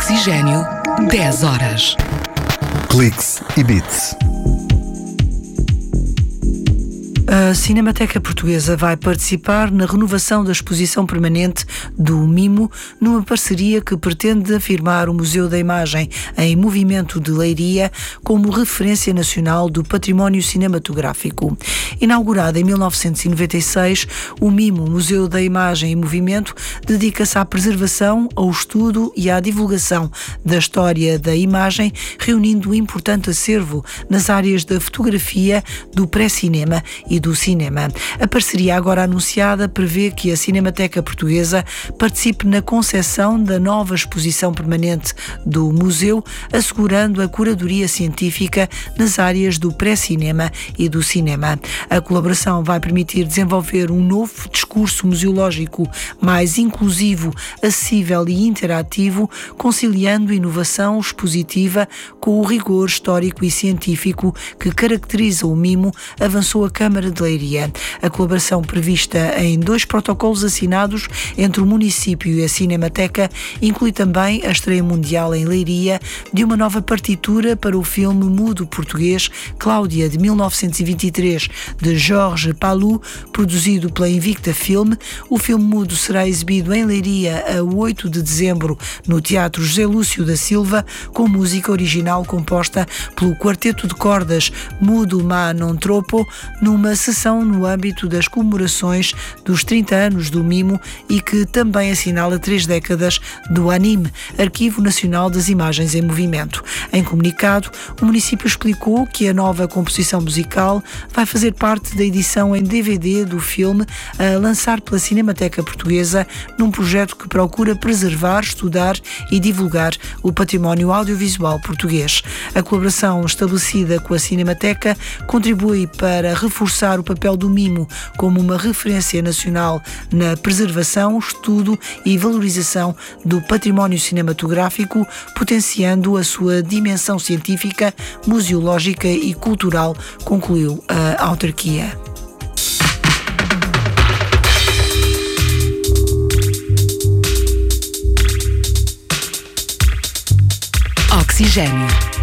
Oxigênio, 10 horas. Cliques e Beats. A Cinemateca Portuguesa vai participar na renovação da exposição permanente do Mimo, numa parceria que pretende afirmar o Museu da Imagem em Movimento de Leiria como referência nacional do património cinematográfico. Inaugurado em 1996, o Mimo, Museu da Imagem em Movimento, dedica-se à preservação, ao estudo e à divulgação da história da imagem, reunindo um importante acervo nas áreas da fotografia, do pré-cinema e do cinema. A parceria agora anunciada prevê que a Cinemateca Portuguesa participe na concepção da nova exposição permanente do museu, assegurando a curadoria científica nas áreas do pré-cinema e do cinema. A colaboração vai permitir desenvolver um novo discurso museológico mais inclusivo, acessível e interativo, conciliando inovação expositiva com o rigor histórico e científico que caracteriza o Mimo, avançou a Câmara de Leiria. A colaboração prevista em 2 protocolos assinados entre o município e a Cinemateca inclui também a estreia mundial em Leiria de uma nova partitura para o filme mudo português Cláudia, de 1923, de Jorge Palou, produzido pela Invicta Film. O filme mudo será exibido em Leiria a 8 de dezembro no Teatro José Lúcio da Silva, com música original composta pelo quarteto de cordas Mudo Ma Non Troppo, numa sessão no âmbito das comemorações dos 30 anos do Mimo e que também assinala 3 décadas do ANIME, Arquivo Nacional das Imagens em Movimento. Em comunicado, o município explicou que a nova composição musical vai fazer parte da edição em DVD do filme a lançar pela Cinemateca Portuguesa, num projeto que procura preservar, estudar e divulgar o património audiovisual português. A colaboração estabelecida com a Cinemateca contribui para reforçar o papel do Mimo como uma referência nacional na preservação, estudo e valorização do património cinematográfico, potenciando a sua dimensão científica, museológica e cultural, concluiu a autarquia. Oxigênio.